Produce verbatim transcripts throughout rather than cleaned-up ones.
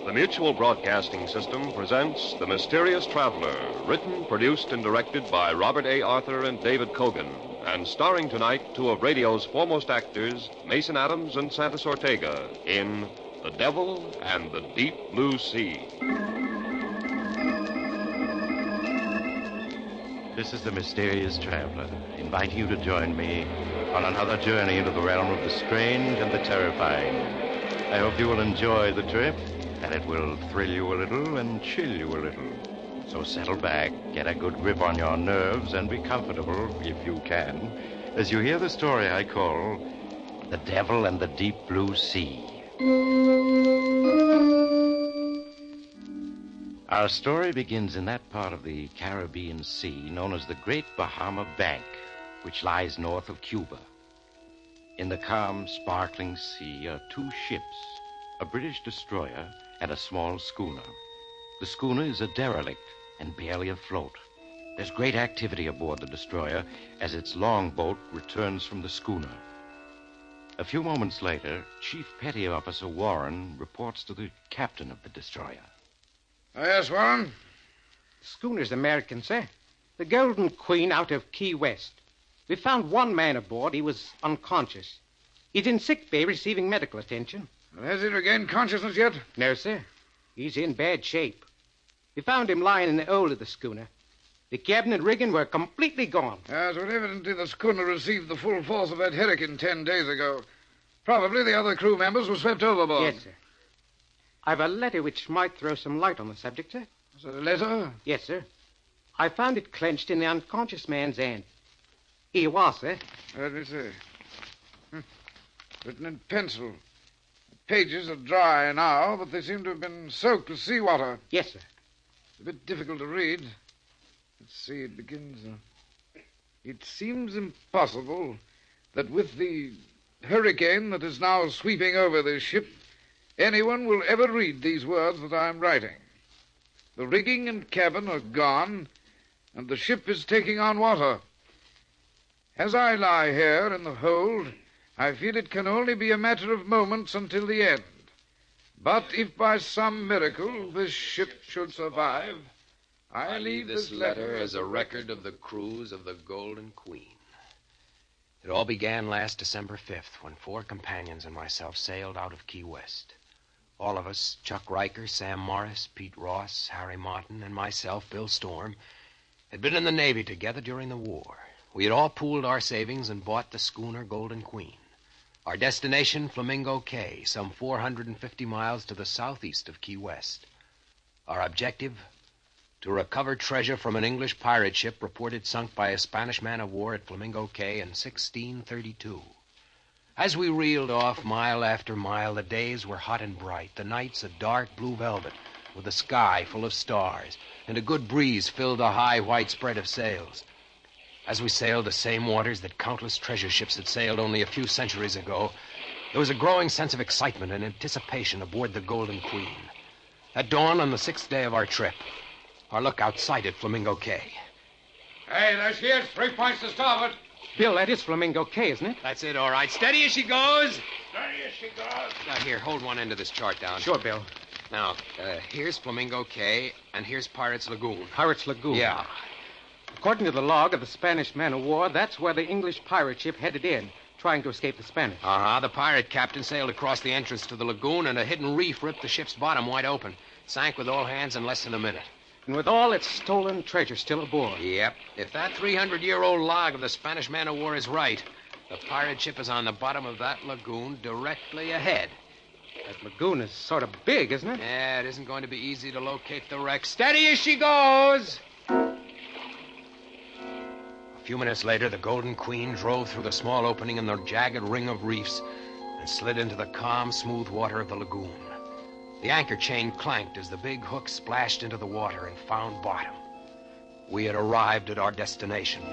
The Mutual Broadcasting System presents The Mysterious Traveler, written, produced, and directed by Robert A. Arthur and David Kogan, and starring tonight two of radio's foremost actors, Mason Adams and Santos Ortega, in The Devil and the Deep Blue Sea. This is The Mysterious Traveler, inviting you to join me on another journey into the realm of the strange and the terrifying. I hope you will enjoy the trip, and it will thrill you a little and chill you a little. So settle back, get a good grip on your nerves, and be comfortable, if you can, as you hear the story I call The Devil and the Deep Blue Sea. Our story begins in that part of the Caribbean Sea known as the Great Bahama Bank, which lies north of Cuba. In the calm, sparkling sea are two ships, a British destroyer and a small schooner. The schooner is a derelict and barely afloat. There's great activity aboard the destroyer as its longboat returns from the schooner. A few moments later, Chief Petty Officer Warren reports to the captain of the destroyer. Oh, yes, Warren? The schooner's American, sir. The Golden Queen out of Key West. We found one man aboard. He was unconscious. He's in sick bay receiving medical attention. Well, has he regained consciousness yet? No, sir. He's in bad shape. We found him lying in the hold of the schooner. The cabin and rigging were completely gone. Yes, well, evidently the schooner received the full force of that hurricane ten days ago. Probably the other crew members were swept overboard. Yes, sir. I've a letter which might throw some light on the subject, sir. Is it a letter? Yes, sir. I found it clenched in the unconscious man's hand. Here you are, sir. Let me see. Hmm. Written in pencil. The pages are dry now, but they seem to have been soaked with seawater. Yes, sir. It's a bit difficult to read. Let's see, it begins... Uh, it seems impossible that with the hurricane that is now sweeping over this ship, anyone will ever read these words that I am writing. The rigging and cabin are gone, and the ship is taking on water. As I lie here in the hold, I feel it can only be a matter of moments until the end. But if by some miracle this ship should survive, I leave this letter as a record of the cruise of the Golden Queen. It all began last December fifth, when four companions and myself sailed out of Key West. All of us, Chuck Riker, Sam Morris, Pete Ross, Harry Martin, and myself, Bill Storm, had been in the Navy together during the war. We had all pooled our savings and bought the schooner Golden Queen. Our destination, Flamingo Cay, some four hundred fifty miles to the southeast of Key West. Our objective, to recover treasure from an English pirate ship reported sunk by a Spanish man-of-war at Flamingo Cay in sixteen thirty-two. As we reeled off mile after mile, the days were hot and bright, the nights a dark blue velvet, with the sky full of stars, and a good breeze filled the high white spread of sails. As we sailed the same waters that countless treasure ships had sailed only a few centuries ago, there was a growing sense of excitement and anticipation aboard the Golden Queen. At dawn on the sixth day of our trip, our lookout sighted Flamingo Cay. Hey, there she is. Three points to starboard. Bill, that is Flamingo Cay, isn't it? That's it, all right. Steady as she goes. Steady as she goes. Now, here, hold one end of this chart down. Sure, Bill. Now, uh, here's Flamingo Cay, and here's Pirates Lagoon. Pirates Lagoon. Yeah. According to the log of the Spanish man-of-war, that's where the English pirate ship headed in, trying to escape the Spanish. Uh-huh. The pirate captain sailed across the entrance to the lagoon, and a hidden reef ripped the ship's bottom wide open. Sank with all hands in less than a minute. And with all its stolen treasure still aboard. Yep. If that three hundred year old log of the Spanish man-of-war is right, the pirate ship is on the bottom of that lagoon directly ahead. That lagoon is sort of big, isn't it? Yeah, it isn't going to be easy to locate the wreck. Steady as she goes! A few minutes later, the Golden Queen drove through the small opening in the jagged ring of reefs and slid into the calm, smooth water of the lagoon. The anchor chain clanked as the big hook splashed into the water and found bottom. We had arrived at our destination.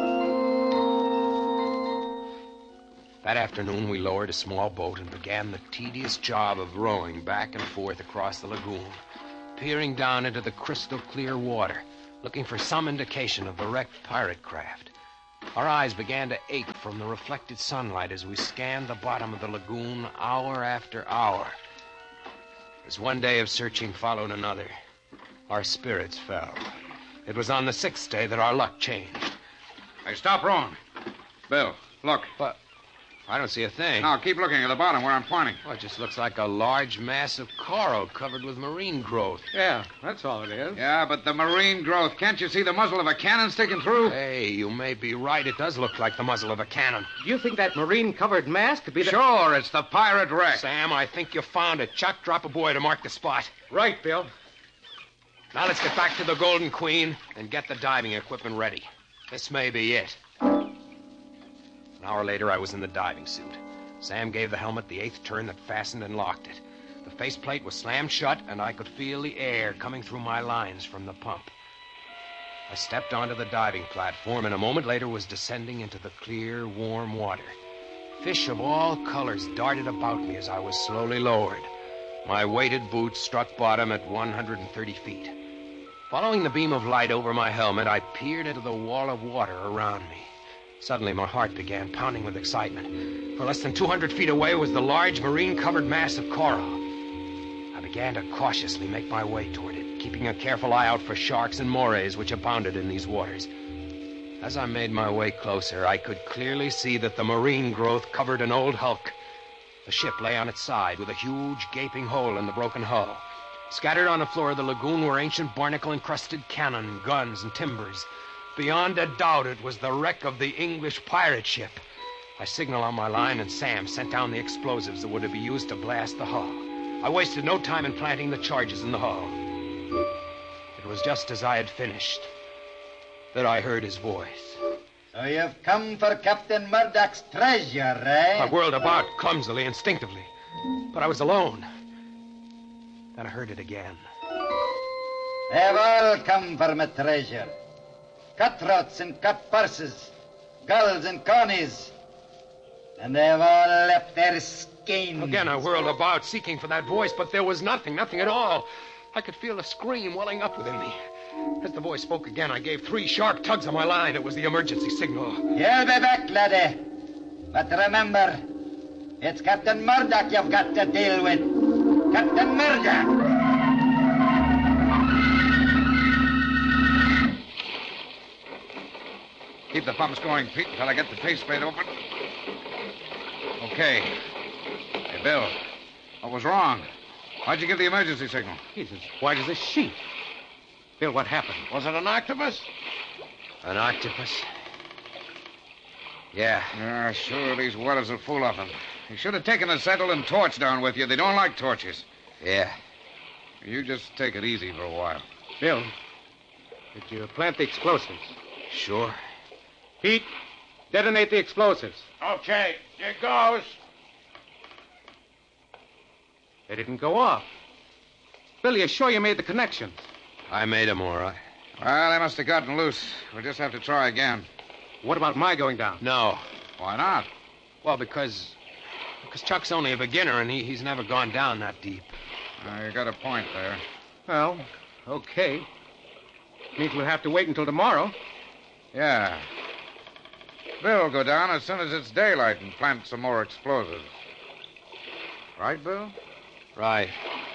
That afternoon, we lowered a small boat and began the tedious job of rowing back and forth across the lagoon, peering down into the crystal clear water, looking for some indication of the wrecked pirate craft. Our eyes began to ache from the reflected sunlight as we scanned the bottom of the lagoon hour after hour. As one day of searching followed another, our spirits fell. It was on the sixth day that our luck changed. Hey, stop rowing. Bill, look. But I don't see a thing. Now, keep looking at the bottom where I'm pointing. Well, it just looks like a large mass of coral covered with marine growth. Yeah, that's all it is. Yeah, but the marine growth. Can't you see the muzzle of a cannon sticking through? Hey, you may be right. It does look like the muzzle of a cannon. Do you think that marine-covered mass could be the... Sure, it's the pirate wreck. Sam, I think you found it. Chuck, drop a boy to mark the spot. Right, Bill. Now let's get back to the Golden Queen and get the diving equipment ready. This may be it. An hour later, I was in the diving suit. Sam gave the helmet the eighth turn that fastened and locked it. The faceplate was slammed shut, and I could feel the air coming through my lines from the pump. I stepped onto the diving platform, and a moment later was descending into the clear, warm water. Fish of all colors darted about me as I was slowly lowered. My weighted boots struck bottom at one hundred thirty feet. Following the beam of light over my helmet, I peered into the wall of water around me. Suddenly, my heart began pounding with excitement. For less than two hundred feet away was the large marine-covered mass of coral. I began to cautiously make my way toward it, keeping a careful eye out for sharks and morays which abounded in these waters. As I made my way closer, I could clearly see that the marine growth covered an old hulk. The ship lay on its side with a huge gaping hole in the broken hull. Scattered on the floor of the lagoon were ancient barnacle-encrusted cannon, guns, and timbers. Beyond a doubt, it was the wreck of the English pirate ship. I signaled on my line, and Sam sent down the explosives that were to be used to blast the hull. I wasted no time in planting the charges in the hull. It was just as I had finished that I heard his voice. So you've come for Captain Murdoch's treasure, eh? I whirled about clumsily, instinctively, but I was alone. Then I heard it again. They've all come for my treasure. Cutthroats and cut purses, gulls and conies. And they've all left their skins. Again, I whirled about, seeking for that voice, but there was nothing, nothing at all. I could feel a scream welling up within me. As the voice spoke again, I gave three sharp tugs on my line. It was the emergency signal. You'll be back, laddie. But remember, it's Captain Murdoch you've got to deal with. Captain Murdoch! Keep the pumps going, Pete, until I get the faceplate open. Okay. Hey, Bill, what was wrong? Why'd you give the emergency signal? He's as white as a sheet. Bill, what happened? Was it an octopus? An octopus? Yeah. Yeah, sure, these whalers are full of them. You should have taken a settle and torch down with you. They don't like torches. Yeah. You just take it easy for a while. Bill, did you plant the explosives? Sure. Pete, detonate the explosives. Okay, here goes. They didn't go off. Bill, you sure you made the connections? I made them all right. Well, they must have gotten loose. We'll just have to try again. What about my going down? No. Why not? Well, because... Because Chuck's only a beginner, and he, he's never gone down that deep. Uh, you got a point there. Well, okay. Means we'll have to wait until tomorrow. Yeah. Bill will go down as soon as it's daylight and plant some more explosives. Right, Bill? Right.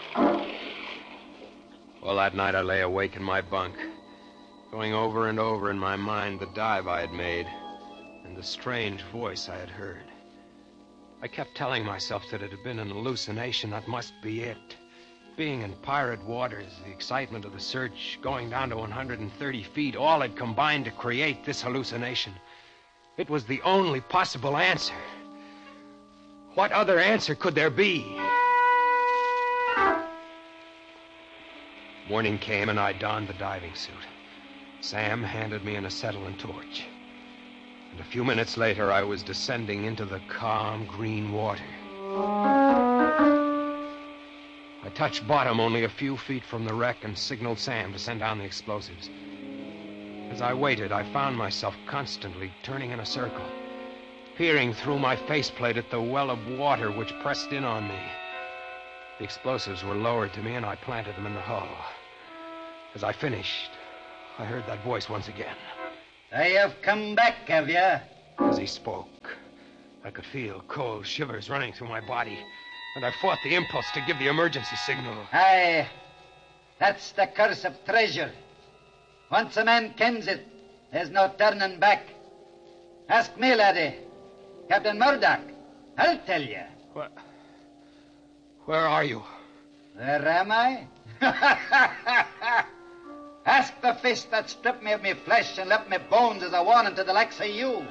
Well, that night I lay awake in my bunk, going over and over in my mind the dive I had made and the strange voice I had heard. I kept telling myself that it had been an hallucination. That must be it. Being in pirate waters, the excitement of the search, going down to one hundred thirty feet, all had combined to create this hallucination. It was the only possible answer. What other answer could there be? Morning came, and I donned the diving suit. Sam handed me an acetylene torch. And a few minutes later, I was descending into the calm green water. I touched bottom only a few feet from the wreck and signaled Sam to send down the explosives. As I waited, I found myself constantly turning in a circle, peering through my faceplate at the well of water which pressed in on me. The explosives were lowered to me, and I planted them in the hull. As I finished, I heard that voice once again. So you've come back, have you? As he spoke, I could feel cold shivers running through my body. and I fought the impulse to give the emergency signal. Aye, that's the curse of treasure. Once a man kens it, there's no turning back. Ask me, laddie. Captain Murdoch. I'll tell you. What? Where are you? Where am I? Ask the fist that stripped me of me flesh and left me bones as a warning to the likes of you.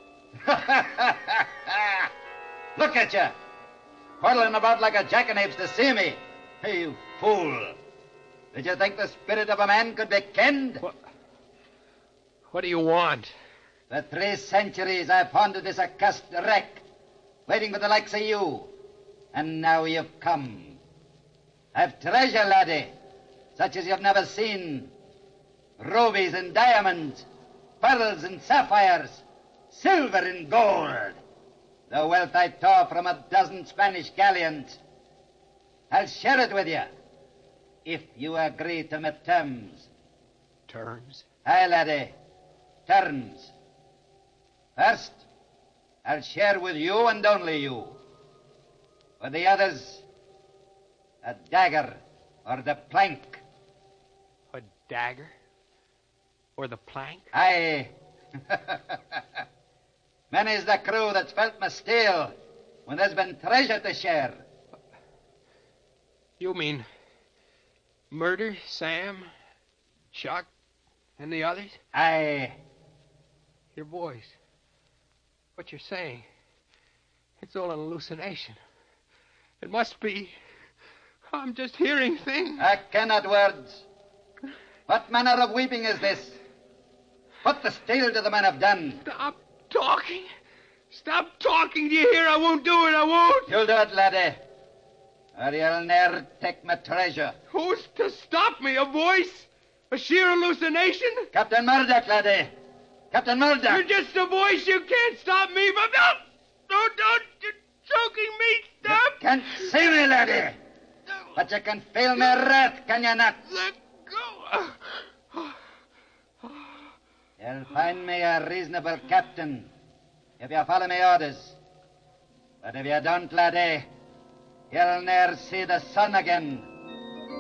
Look at you, whirling about like a jackanapes to see me. Hey, you fool. Did you think the spirit of a man could be kenned? What, what do you want? For three centuries I've pondered this accursed wreck, waiting for the likes of you. And now you've come. I've treasure, laddie, such as you've never seen. Rubies and diamonds, pearls and sapphires, silver and gold. The wealth I tore from a dozen Spanish galleons. I'll share it with you, if you agree to my terms. Terms? Aye, laddie, terms. First, I'll share with you and only you. For the others, a dagger or the plank. A dagger? Or the plank? Aye. Many's the crew that's felt my steel when there's been treasure to share. You mean murder Sam, Chuck, and the others? Aye. Your boys. What you're saying, it's all an hallucination. It must be. I'm just hearing things. I cannot words. What manner of weeping is this? What the steel do the men have done? Stop talking. Stop talking. Do you hear? I won't do it. I won't. You'll do it, laddie. Or you'll ne'er take my treasure. Who's to stop me? A voice? A sheer hallucination? Captain Murdoch, laddie. Captain Murdoch. You're just a voice. You can't stop me. But no, no, don't. You're choking me. Stop. You can't see me, laddie. But you can feel my wrath, can you not? Let go. You'll find me a reasonable captain if you follow my orders. But if you don't, laddie, you'll ne'er see the sun again.